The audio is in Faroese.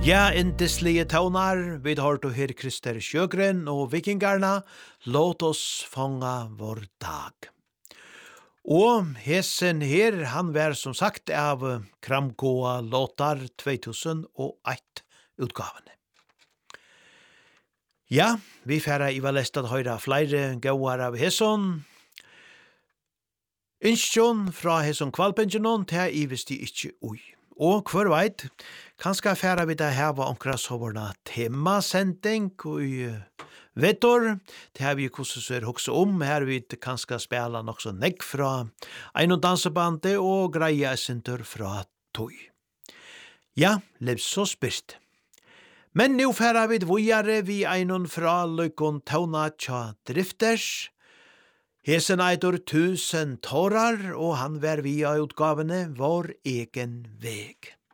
Ja, indislige tånar, vi har to her Krister Sjøgren og vikingarna, låt oss fånga vår dag. Og hesen her, han var som sagt av Kramgåa låtar 2001 utgavene. Ja, vi færa i valest at høyra flere gåar av hesen. Innskjån fra hesen kvalpengenon til jeg visste ikke ui. Og hver veit, kanskje færa vi da heva omkra sovorna temasending og vettor, det har vi kosset hokse om, her vi kanskje spela nok så negg fra ein og dansebandet og greia esentur fra tøy. Ja, lev så spyrt. Men nu færa vi dvojare vi einon fra løykon tauna tja drifters, hesen eitor 1000 tårar, og han var via utgavene vår egen veg.